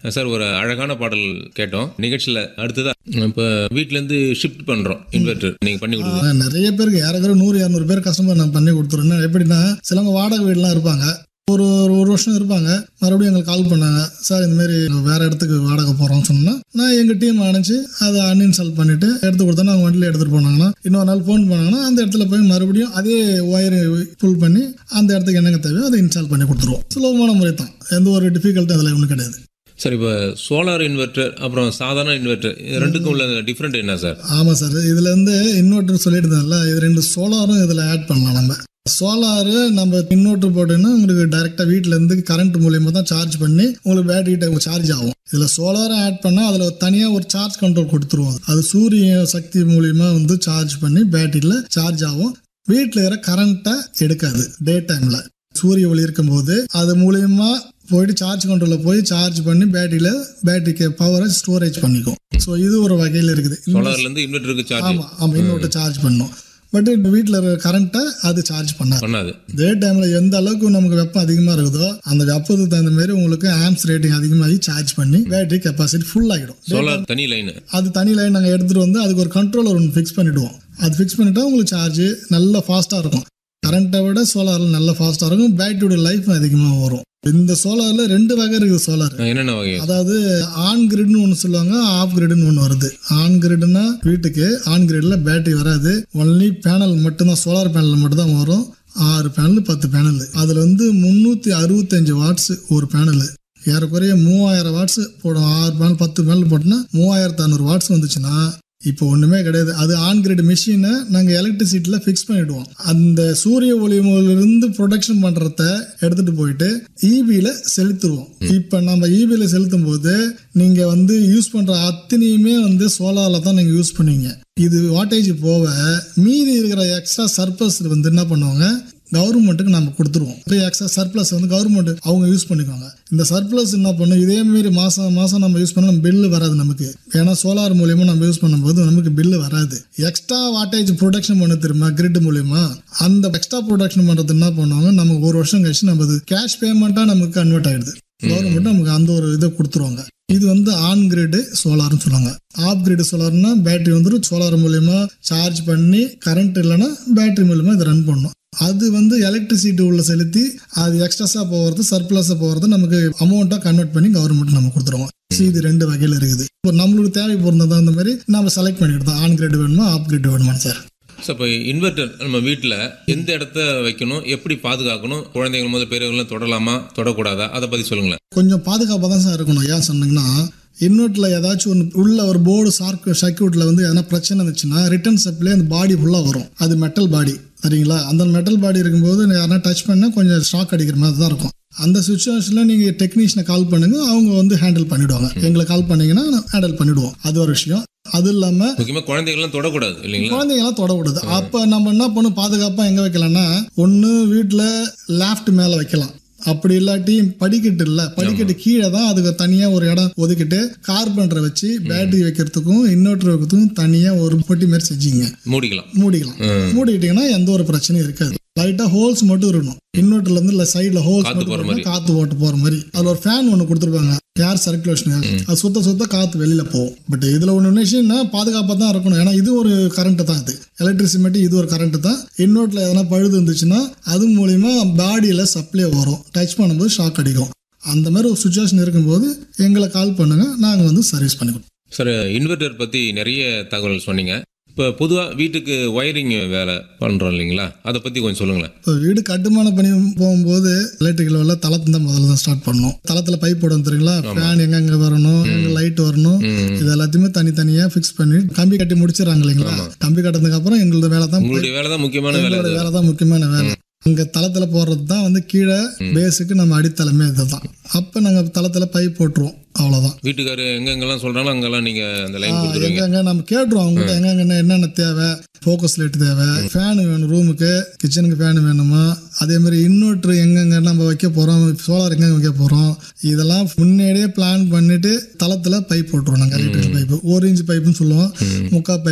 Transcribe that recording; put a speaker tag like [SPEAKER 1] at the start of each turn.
[SPEAKER 1] Sir ஒரு அழகான பாடல் கேட்டோம் நிகழ்ச்சியில். அடுத்ததா இப்போ வீட்டிலேருந்து ஷிஃப்ட் பண்ணுறோம் இன்வெர்டர் நீங்கள் பண்ணி கொடுங்க.
[SPEAKER 2] நிறைய பேருக்கு ஏறக்குற 100-200 பேர் கஸ்டமர் நான் பண்ணி கொடுத்துருவேன். எப்படின்னா சிலவங்க வாடகை வீடுலாம் இருப்பாங்க, ஒரு வருஷம் இருப்பாங்க, மறுபடியும் எங்களுக்கு கால் பண்ணாங்க, சார் இந்தமாரி வேற இடத்துக்கு வாடகை போகிறோம்னு சொன்னால் நான் எங்கள் டீம் அனுப்பிச்சு அதை அன்இன்ஸ்டால் பண்ணிவிட்டு எடுத்து கொடுத்தோன்னா அவங்க வண்டியில் எடுத்துகிட்டு போனாங்கன்னா இன்னொரு நாள் ஃபோன் பண்ணாங்கன்னா அந்த இடத்துல போய் மறுபடியும் அதே ஒயரை புல் பண்ணி அந்த இடத்துக்கு என்னங்க தேவையோ அதை இன்ஸ்டால் பண்ணி கொடுத்துருவோம். சுலபமான முறை தான், எந்த ஒரு டிஃபிகல்ட்டும் அதில் ஒன்றும் கிடையாது.
[SPEAKER 1] சார் இப்போ சோலார் இன்வெர்டர் அப்புறம் சாதாரண இன்வெர்டர் ரெண்டுக்கும் உள்ள டிஃப்ரெண்ட் என்ன சார்?
[SPEAKER 2] ஆமாம் சார், இதில் இன்வெர்டர் சொல்லிட்டு இது 2 சோலாரும் இதில் ஆட் பண்ணலாம். நம்ம சோலாரு நம்ம இன்வெர்டர் போட்டோன்னா உங்களுக்கு டைரெக்டாக வீட்டிலேருந்து கரண்ட் மூலியமாக தான் சார்ஜ் பண்ணி உங்களுக்கு பேட்டரி சார்ஜ் ஆகும். இதில் சோலாரை ஆட் பண்ணால் அதில் தனியாக ஒரு சார்ஜ் கண்ட்ரோல் கொடுத்துருவோம். அது சூரிய சக்தி மூலியமாக சார்ஜ் பண்ணி பேட்டரியில் சார்ஜ் ஆகும். வீட்டில் இருக்கிற கரண்ட்டை எடுக்காது. டே டைமில் சூரிய ஒளி இருக்கும்போது அது மூலியமா போயிட்டு சார்ஜ் கண்ட்ரோலில் போய் சார்ஜ் பண்ணி பேட்டரிக்கு பவரை ஸ்டோரேஜ் பண்ணிக்கும். ஸோ இது ஒரு வகையில் இருக்குது.
[SPEAKER 1] சோலார்லேருந்து இன்வெர்டருக்கு சார்ஜ்.
[SPEAKER 2] ஆமாம், இன்வெர்டர் சார்ஜ் பண்ணும். பட் வீட்டில் இருக்கிற கரண்ட்டை அது சார்ஜ் பண்ணாது. டே டைமில் எந்த அளவுக்கு நமக்கு வெப்பம் அதிகமாக இருக்குதோ அந்த வெப்பத்துக்கு தகுந்த மாதிரி உங்களுக்கு ஆம்ஸ் ரேட்டிங் அதிகமாகி சார்ஜ் பண்ணி பேட்டரி கெப்பாசிட்டி ஃபுல் ஆகிடும்.
[SPEAKER 1] சோலார் தனி லைன்,
[SPEAKER 2] அது தனி லைன் நாங்கள் எடுத்துகிட்டு வந்து அதுக்கு ஒரு கண்ட்ரோலர் ஒன்று ஃபிக்ஸ் பண்ணிவிடுவோம். அது ஃபிக்ஸ் பண்ணிட்டா உங்களுக்கு சார்ஜ் நல்லா ஃபாஸ்ட்டாக இருக்கும். கரண்ட்டை விட சோலாரில் நல்லா ஃபாஸ்ட்டாக இருக்கும். பேட்டரியோட லைஃப் அதிகமாக வரும். இந்த சோலாரில் 2 வகை இருக்குது. சோலார்
[SPEAKER 1] என்னென்ன வகை?
[SPEAKER 2] அதாவது ஆன் கிரிட்னு ஒன்று சொல்லுவாங்க, ஆஃப் கிரிட்னு ஒன்று வருது. ஆன் கிரிட்னா வீட்டுக்கு ஆன் கிரிட்ல பேட்டரி வராது, ஒன்லி பேனல் மட்டும்தான், சோலார் பேனல் மட்டும் தான் வரும். 6 பேனல் 10 பேனல். அதில் 365 வாட்ஸ் ஒரு பேனல். ஏறக்குறைய 3000 வாட்ஸ் போடும். 6 பேனல் 10 பேனல் போட்டோன்னா 3500 வாட்ஸ் வந்துச்சுன்னா இப்போ ஒன்றுமே கிடையாது. அது ஆன் கிரிட் மிஷினை நாங்கள் எலக்ட்ரிசிட்டியில் ஃபிக்ஸ் பண்ணிவிடுவோம். அந்த சூரிய ஒளியிலிருந்து ப்ரொடக்ஷன் பண்ணுறத எடுத்துகிட்டு போயிட்டு ஈபியில் செலுத்துருவோம். இப்போ நம்ம ஈபியில் செலுத்தும் போது நீங்கள் யூஸ் பண்ணுற அத்தனையுமே சோலாரில் தான் நீங்கள் யூஸ் பண்ணுவீங்க. இது வாட்டேஜ் போக மீதி இருக்கிற எக்ஸ்ட்ரா சர்ப்ளஸ் என்ன பண்ணுவாங்க, கவர்மெண்ட்டுக்கு நம்ம கொடுத்துருவோம். எக்ஸ்ட்ரா சர்ப்ளஸ் கவர்மெண்ட் அவங்க யூஸ் பண்ணிக்குவாங்க. இந்த சர்ப்ளஸ் என்ன பண்ணும், இதேமாரி மாதம் நம்ம யூஸ் பண்ண பில்லு வராது நமக்கு. ஏன்னா சோலார் மூலியமாக நம்ம யூஸ் பண்ணும்போது நமக்கு பில்லு வராது. எக்ஸ்ட்ரா வாட்டேஜ் ப்ரொடக்ஷன் பண்ண தெரியுமா கிரிட் மூலியமா, அந்த எக்ஸ்ட்ரா ப்ரொடக்ஷன் பண்ணுறது என்ன பண்ணுவாங்க, நமக்கு 1 வருஷம் கழிச்சு நம்ம கேஷ் பேமெண்ட்டாக நமக்கு கன்வெர்ட் ஆகிடுது. கவர்மெண்ட் நமக்கு அந்த ஒரு இதை கொடுத்துருவாங்க. இது ஆன் கிரிட் சோலார்னு சொல்லுவாங்க. ஆஃப் கிரிட் சோலார்னா பேட்டரி சோலார் மூலியமா சார்ஜ் பண்ணி கரண்ட் இல்லைன்னா பேட்டரி மூலியமா இதை ரன் பண்ணும். அது எலக்ட்ரிசிட்டி உள்ள செலுத்தி அது எக்ஸ்ட்ரா போகிறது சர்ப்ளஸாக போகிறது நமக்கு அமௌண்ட்டாக கன்வெர்ட் பண்ணி கவர்மெண்ட் நம்ம கொடுத்துருவோம். இது 2 வகையில் இருக்குது. இப்போ நம்மளுக்கு தேவை பொருந்தது அந்த மாதிரி நம்ம செலக்ட் பண்ணிக்கிட்டோம். ஆன் கிரிட் வேணுமா ஆஃப் கிரிட் வேணுமா சார்.
[SPEAKER 1] சார் இப்போ இன்வெர்டர் நம்ம வீட்டில் எந்த இடத்த வைக்கணும், எப்படி பாதுகாக்கணும், குழந்தைகள் முதல் பெரியவர்களும் தொடலாமா தொடக்கூடாதா, அதை பற்றி சொல்லுங்களேன்.
[SPEAKER 2] கொஞ்சம் பாதுகாப்பாக தான் சார் இருக்கணும். ஏன் சொன்னீங்கன்னா இன்வெர்டரில் ஏதாச்சும் ஒன்று உள்ள ஒரு போர்டு சர்க்யூட்டில் எதனா பிரச்சனை இருந்துச்சுன்னா ரிட்டர்ன் சப்ளை அந்த பாடி ஃபுல்லாக வரும். அது மெட்டல் பாடி, சரிங்களா? அந்த மெட்டல் பாடி இருக்கும்போது யாரா டச் பண்ணால் கொஞ்சம் ஷாக் அடிக்கிற மாதிரி தான் இருக்கும். அந்த சுச்சுவேஷனில் நீங்கள் டெக்னீஷியனை கால் பண்ணுங்க, அவங்க ஹேண்டில் பண்ணிவிடுவாங்க. எங்களை கால் பண்ணிங்கன்னா ஹேண்டில் பண்ணிவிடுவோம். அது ஒரு விஷயம். அது இல்லாமல்
[SPEAKER 1] முக்கியமாக குழந்தைகள்லாம் தொடக்கூடாது இல்லைங்களா?
[SPEAKER 2] குழந்தைங்களாம் தொடக்கூடாது. அப்போ நம்ம என்ன பண்ணணும், பாதுகாப்பாக எங்கே வைக்கலாம்னா ஒன்று வீட்டில் லேஃப்ட் மேலே வைக்கலாம். அப்படி இல்லாட்டி படிக்கட்டு கீழே தான் அதுக்கு தனியாக ஒரு இடம் ஒதுக்கிட்டு கார்பெண்டரை வச்சு பேட்டரி வைக்கிறதுக்கும் இன்வெர்டர் வைக்கிறதுக்கும் தனியாக ஒரு பொட்டி மாதிரி செஞ்சீங்க மூடிக்கிட்டீங்கன்னா எந்த ஒரு பிரச்சனையும் இருக்காது. லைட்டா ஹோல்ஸ் மட்டும் இருக்கணும். இன்வெர்டர்ல இருந்து சைடுல ஹோல்ஸ் மட்டும் காத்து போட்டு போற மாதிரி. அதுல ஒரு ஃபேன் ஒண்ணு கொடுத்துருப்பாங்க, ஏர் சர்க்குலேஷன். அது சுத்த காத்து வெளியில போகும். பட் இதுல ஒண்ணு விஷயம்னா பாதுகாப்பா தான் இருக்கணும். ஏன்னா இது ஒரு கரண்ட் தான், இது எலக்ட்ரிசிட்டி, இது ஒரு கரண்ட் தான். இன்வெர்டர்ல எதனா பழுது இருந்துச்சுன்னா அது மூலியமா பாடியில சப்ளை வரும், டச் பண்ணும்போது ஷாக் அடிக்கும். அந்த மாதிரி ஒரு சுச்சுவேஷன் இருக்கும்போது எங்களை கால் பண்ணுங்க, நாங்க சர்வீஸ் பண்ணிக்கிறோம்.
[SPEAKER 1] சார் இன்வெர்டர் பத்தி நிறைய தகவல் சொன்னீங்க. இப்போ பொதுவாக வீட்டுக்கு ஒயரிங் வேலை பண்ணுறோம் இல்லைங்களா, அதை பற்றி கொஞ்சம் சொல்லுங்களேன்.
[SPEAKER 2] இப்போ வீடு கட்டுமானம் பண்ணி போகும்போது எலக்ட்ரிக்கல் வேலை தளத்து தான் முதல்ல தான் ஸ்டார்ட் பண்ணணும். தளத்தில் பைப் போடும் தெரியுங்களா, ஃபேன் எங்கெங்கே வரணும், எங்கே லைட் வரணும், இது எல்லாத்தையுமே தனித்தனியாக ஃபிக்ஸ் பண்ணி கம்பி கட்டி முடிச்சிடறாங்க இல்லைங்களா. கம்பி கட்டினதுக்கு அப்புறம் எங்களோட வேலை தான் முக்கியமான வேலை. அங்கே தளத்தில் போடுறது தான் கீழே பேஸுக்கு நம்ம அடித்தளமே இதுதான். அப்போ நாங்கள் தளத்தில் பைப் போட்டுருவோம், அவ்வளோதான்.
[SPEAKER 1] வீட்டுக்காரு எங்கெங்கெல்லாம் சொல்கிறாங்களோ அங்கெல்லாம் நீங்கள் அந்த லைன் கொடுத்துருவீங்க.
[SPEAKER 2] எங்கெங்க நம்ம கேட்டுருவோம் அவங்ககிட்ட, எங்கெங்க என்னென்ன தேவை, ஃபோக்கஸ் லைட் தேவை, ஃபேனு வேணும், ரூமுக்கு கிச்சனுக்கு ஃபேனு வேணுமா, அதே மாதிரி இன்வெர்ட்ரு எங்கெங்க நம்ம வைக்க போகிறோம், சோலார் எங்கெங்க வைக்க போகிறோம், இதெல்லாம் முன்னாடியே பிளான் பண்ணிட்டு தளத்தில் பைப் போட்டுருவோம். நாங்கள் எலக்ட்ரிக்கல் பைப்பு 1 இன்ச் பைப்புன்னு சொல்லுவோம், 3/4